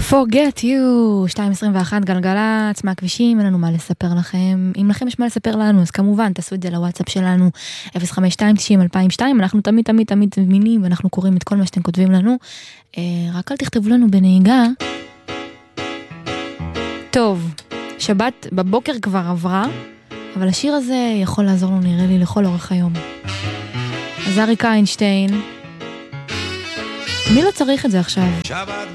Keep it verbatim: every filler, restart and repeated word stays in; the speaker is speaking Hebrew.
Forget you, שתיים עשרים ואחת גלגלצ, מהכבישים, אין לנו מה לספר לכם. אם לכם יש מה לספר לנו, אז כמובן, תעשו את זה לוואטסאפ שלנו, אפס חמש שתיים תשעים אלפיים ושתיים, אנחנו תמיד תמיד תמיד זמינים, ואנחנו קוראים את כל מה שאתם כותבים לנו. רק אל תכתבו לנו בנהיגה. טוב, שבת בבוקר כבר עברה, אבל השיר הזה יכול לעזור לנו, נראה לי, לכל אורך היום. אז אריק איינשטיין, מי לא צריך את זה עכשיו? שבת